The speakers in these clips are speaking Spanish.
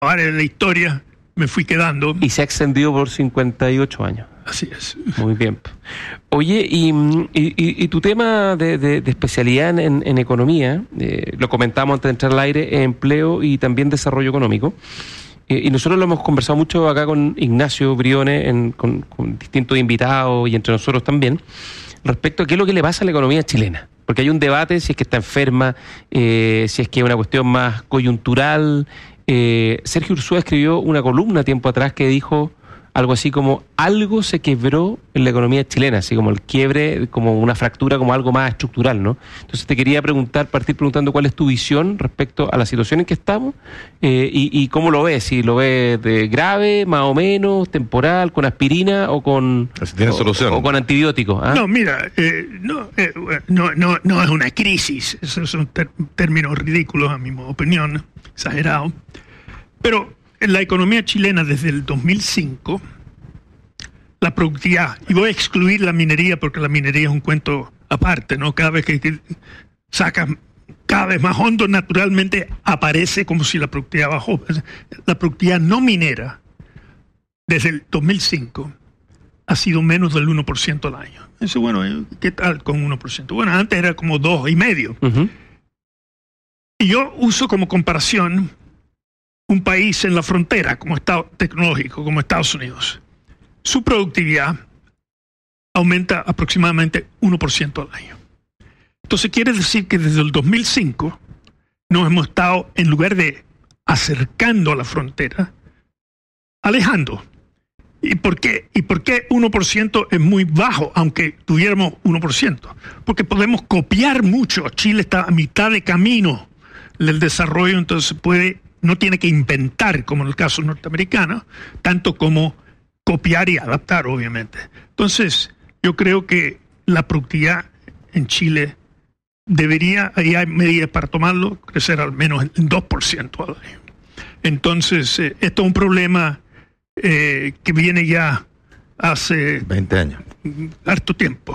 ahora en la historia me fui quedando. Y se ha extendido por 58 años. Así es. Muy bien. Oye, y tu tema de especialidad en economía, lo comentamos antes de entrar al aire, empleo y también desarrollo económico. Y nosotros lo hemos conversado mucho acá con Ignacio Briones, con distintos invitados y entre nosotros también, respecto a qué es lo que le pasa a la economía chilena. Porque hay un debate si es que está enferma, si es que es una cuestión más coyuntural. Sergio Ursúa escribió una columna tiempo atrás que dijo algo así como: algo se quebró en la economía chilena, así como el quiebre, como una fractura, como algo más estructural, ¿no? Entonces te quería partir preguntando cuál es tu visión respecto a la situación en que estamos y cómo lo ves, si lo ves de grave, más o menos, temporal, con aspirina o con o con antibióticos. ¿Ah? No, mira, no es una crisis, esos son términos ridículos a mi opinión, exagerados, pero en la economía chilena desde el 2005, la productividad, y voy a excluir la minería porque la minería es un cuento aparte, ¿no? Cada vez que sacas cada vez más hondo, naturalmente aparece como si la productividad bajó. La productividad no minera, desde el 2005, ha sido menos del 1% al año. Eso, bueno, ¿qué tal con 1%? Bueno, antes era como 2,5%. Uh-huh. Y yo uso como comparación un país en la frontera, como Estado tecnológico, como Estados Unidos. Su productividad aumenta aproximadamente 1% al año. Entonces quiere decir que desde el 2005 nos hemos estado, en lugar de acercando a la frontera, alejando. ¿Y por qué 1% es muy bajo, aunque tuviéramos 1%? Porque podemos copiar mucho. Chile está a mitad de camino del desarrollo, entonces no tiene que inventar, como en el caso norteamericano, tanto como copiar y adaptar, obviamente. Entonces, yo creo que la productividad en Chile debería, ahí hay medidas para tomarlo, crecer al menos en 2% al año. Entonces, esto es un problema que viene ya hace 20 años. Harto tiempo.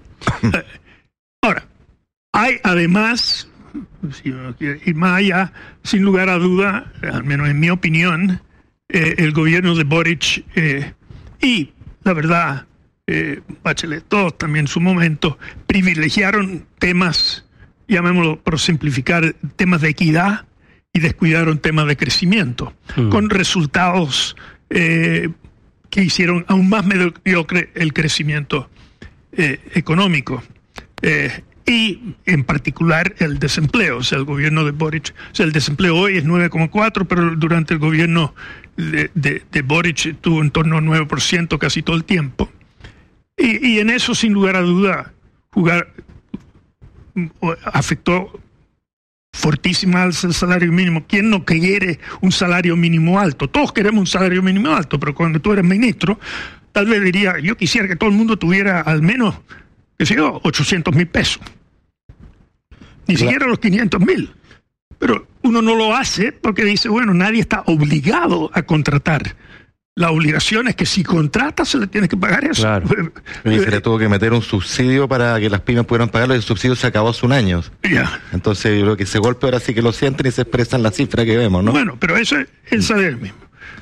Ahora, hay además, si uno quiere ir más allá, sin lugar a duda, al menos en mi opinión, el gobierno de Boric y, la verdad, Bachelet, todos también en su momento, privilegiaron temas, llamémoslo por simplificar, temas de equidad y descuidaron temas de crecimiento, con resultados que hicieron aún más mediocre el crecimiento económico. Y en particular el desempleo, o sea, el gobierno de Boric, o sea, el desempleo hoy es 9,4%, pero durante el gobierno de Boric estuvo en torno a 9% casi todo el tiempo. Y en eso, sin lugar a duda, afectó fortísima al salario mínimo. ¿Quién no quiere un salario mínimo alto? Todos queremos un salario mínimo alto, pero cuando tú eres ministro, tal vez diría, yo quisiera que todo el mundo tuviera al menos, qué sé yo, 800,000 pesos. Ni siquiera los 500,000. Pero uno no lo hace porque dice, bueno, nadie está obligado a contratar. La obligación es que si contrata se le tiene que pagar eso. Claro. Y se le tuvo que meter un subsidio para que las pymes pudieran pagarlo y el subsidio se acabó hace un año. Yeah. Entonces yo creo que ese golpe ahora sí que lo sienten y se expresan las cifras que vemos, ¿no? Bueno, pero eso es el salario mismo.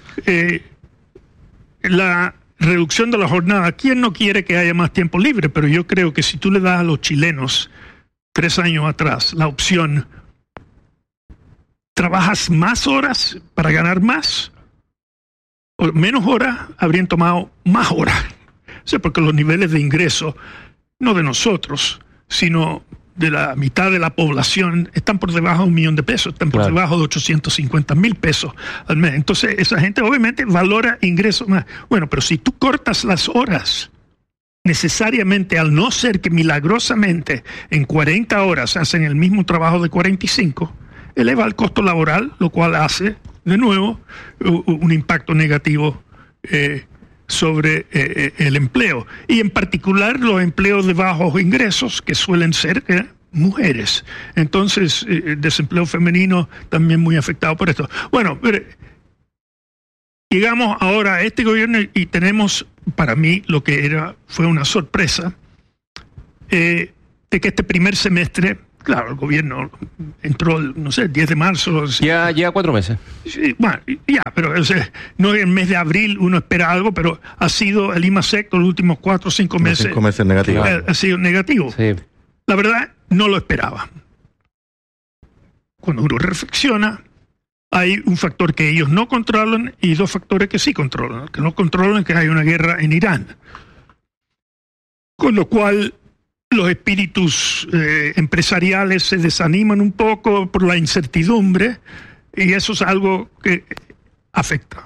La reducción de la jornada, ¿quién no quiere que haya más tiempo libre? Pero yo creo que si tú le das a los chilenos 3 años atrás la opción, trabajas más horas para ganar más, o menos horas, habrían tomado más horas. O sea, porque los niveles de ingreso, no de nosotros, sino de la mitad de la población, están por debajo de $1,000,000 de pesos, están por debajo de 850,000 pesos al mes. Entonces, esa gente obviamente valora ingresos más. Bueno, pero si tú cortas las horas, necesariamente, al no ser que milagrosamente en 40 horas hacen el mismo trabajo de 45, eleva el costo laboral, lo cual hace, de nuevo, un impacto negativo sobre el empleo. Y en particular los empleos de bajos ingresos, que suelen ser mujeres. Entonces, el desempleo femenino también muy afectado por esto. Bueno, llegamos ahora a este gobierno y tenemos, para mí, lo que fue una sorpresa, de que este primer semestre claro, el gobierno entró, no sé, el 10 de marzo. Ya lleva 4 meses. Sí, bueno, ya, pero o sea, no en el mes de abril uno espera algo, pero ha sido el IMASEC los últimos 4 o 5 meses. 5 meses negativos. Ha sido negativo. Sí. La verdad, no lo esperaba. Cuando uno reflexiona, hay un factor que ellos no controlan y 2 factores que sí controlan. Que no controlan que hay una guerra en Irán. Con lo cual, los espíritus empresariales se desaniman un poco por la incertidumbre y eso es algo que afecta.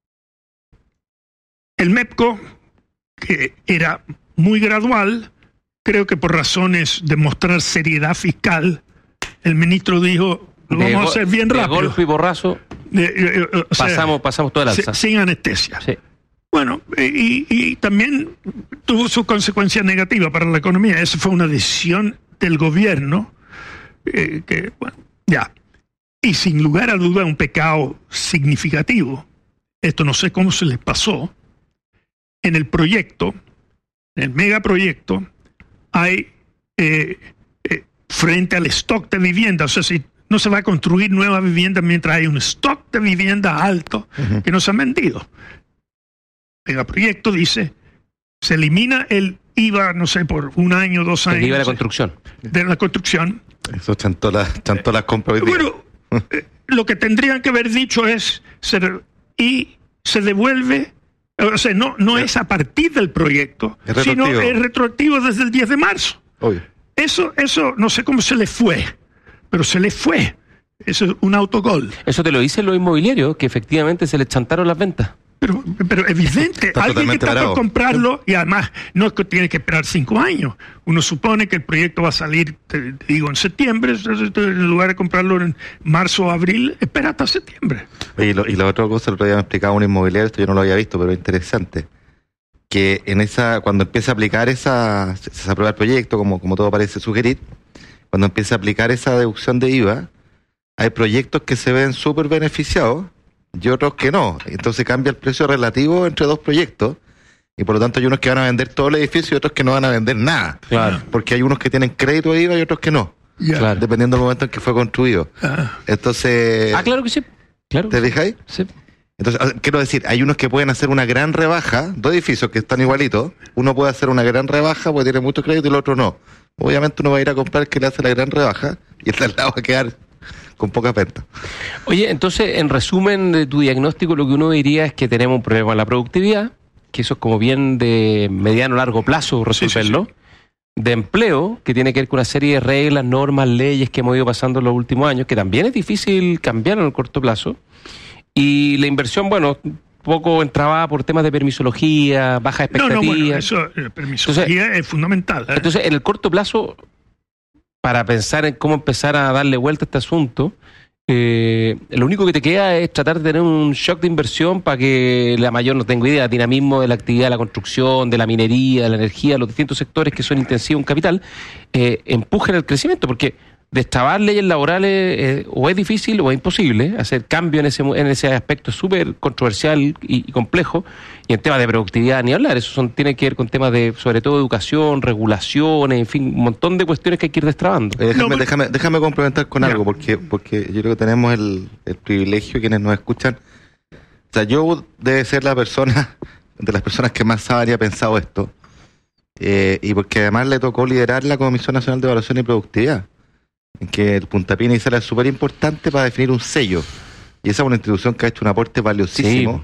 El MEPCO, que era muy gradual, creo que por razones de mostrar seriedad fiscal, el ministro dijo, lo vamos a hacer bien rápido. De golpe y borrazo, o sea, pasamos toda la alza. sin anestesia. Sí. Bueno, y también tuvo su consecuencia negativa para la economía. Esa fue una decisión del gobierno que, bueno, ya. Y sin lugar a duda un pecado significativo. Esto no sé cómo se les pasó. En el proyecto, en el megaproyecto, hay frente al stock de vivienda, o sea, si no se va a construir nueva vivienda mientras hay un stock de vivienda alto que no se han vendido. El megaproyecto dice, se elimina el IVA, no sé, por 1 año, 2 años. El IVA de la construcción. De la construcción. Eso chantó las compras hoy día. Bueno, lo que tendrían que haber dicho es, y se devuelve, o sea, no es a partir del proyecto, sino es retroactivo desde el 10 de marzo. Obvio. Eso no sé cómo se le fue, pero se le fue. Eso es un autogol. Eso te lo dicen los inmobiliarios, que efectivamente se les chantaron las ventas. Pero evidente, alguien que está por comprarlo, y además no es que tiene que esperar 5 años. Uno supone que el proyecto va a salir, te digo, en septiembre, en lugar de comprarlo en marzo o abril, espera hasta septiembre. Oye, y la otra cosa, el otro día me explicaba un inmobiliario, esto yo no lo había visto, pero es interesante, que cuando empieza a aplicar se aprueba el proyecto, como todo parece sugerir, cuando empieza a aplicar esa deducción de IVA, hay proyectos que se ven súper beneficiados, y otros que no. Entonces cambia el precio relativo entre 2 proyectos y por lo tanto hay unos que van a vender todo el edificio y otros que no van a vender nada. Claro. Porque hay unos que tienen crédito de IVA y otros que no. Claro. Dependiendo del momento en que fue construido. Entonces... claro que sí. Claro. ¿Te fijáis? Sí. Entonces, quiero decir, hay unos que pueden hacer una gran rebaja, 2 edificios que están igualitos, uno puede hacer una gran rebaja porque tiene mucho crédito y el otro no. Obviamente uno va a ir a comprar el que le hace la gran rebaja y el de al lado va a quedar con pocas ventas. Oye, entonces, en resumen de tu diagnóstico, lo que uno diría es que tenemos un problema en la productividad, que eso es como bien de mediano o largo plazo resolverlo, sí. De empleo, que tiene que ver con una serie de reglas, normas, leyes que hemos ido pasando en los últimos años, que también es difícil cambiar en el corto plazo, y la inversión, bueno, poco entrabada por temas de permisología, baja expectativa. Bueno, eso, permisología entonces, es fundamental. Entonces, en el corto plazo, para pensar en cómo empezar a darle vuelta a este asunto, lo único que te queda es tratar de tener un shock de inversión para que la mayor, no tengo idea, dinamismo de la actividad de la construcción, de la minería, de la energía, los distintos sectores que son intensivos en capital, empujen el crecimiento, porque destrabar leyes laborales o es difícil o es imposible. Hacer cambio en ese aspecto es súper controversial y complejo. Y en temas de productividad ni hablar. Eso tiene que ver con temas de, sobre todo, educación, regulaciones, en fin, un montón de cuestiones que hay que ir destrabando. Déjame complementar con algo, porque yo creo que tenemos el privilegio, quienes nos escuchan. O sea, yo debe ser de las personas que más habría pensado esto. Y porque además le tocó liderar la Comisión Nacional de Evaluación y Productividad, en que el puntapié inicial es súper importante para definir un sello. Y esa es una institución que ha hecho un aporte valiosísimo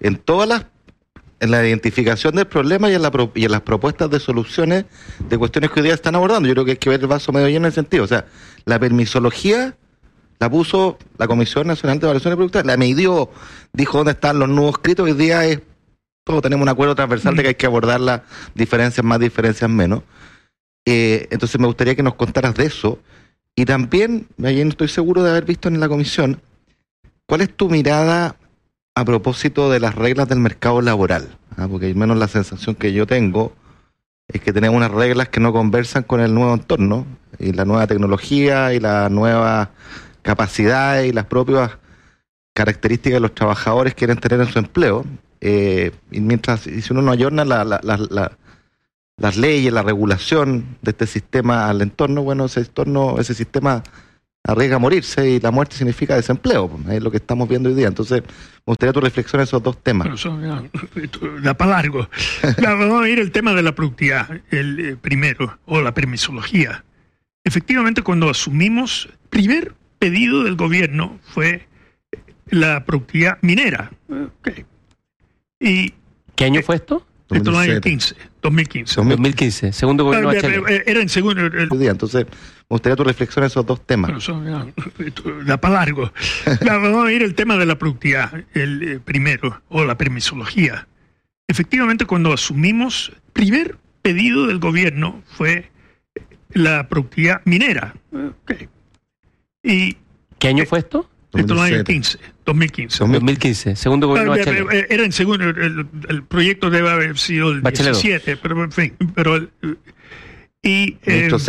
en la identificación del problema y en las propuestas de soluciones de cuestiones que hoy día están abordando. Yo creo que hay que ver el vaso medio lleno en ese sentido. O sea, la permisología la puso la Comisión Nacional de Evaluación y Productividad, la midió, dijo dónde están los nuevos escritos. Hoy día todos tenemos un acuerdo transversal de que hay que abordar las diferencias más, diferencias menos. Entonces me gustaría que nos contaras de eso. Y también, ahí no estoy seguro de haber visto en la comisión, ¿cuál es tu mirada a propósito de las reglas del mercado laboral? Porque al menos la sensación que yo tengo es que tenemos unas reglas que no conversan con el nuevo entorno, y la nueva tecnología, y las nuevas capacidades, y las propias características que los trabajadores quieren tener en su empleo. Y si uno no ayorna las leyes, la regulación de este sistema al entorno, bueno, ese sistema arriesga a morirse y la muerte significa desempleo, es lo que estamos viendo hoy día. Entonces, me gustaría tu reflexión en esos dos temas. Esto da para largo. Vamos a ir el tema de la productividad, el primero, o la permisología. Efectivamente, cuando asumimos, primer pedido del gobierno fue la productividad minera. Okay. Y ¿qué año fue esto? Esto en el año 2015. 2015, segundo gobierno de Bachelet. Era en segundo. Entonces, me gustaría tu reflexión en esos dos temas. Esto da para largo. Vamos a ir el tema de la productividad, el primero, o la permisología. Efectivamente, cuando asumimos, primer pedido del gobierno fue la productividad minera. Okay. Y ¿qué año fue esto? Esto en el año 2015. 2015, segundo gobierno de Bachelet. Era en segundo, el proyecto debe haber sido el Bachelet 17, pero en fin,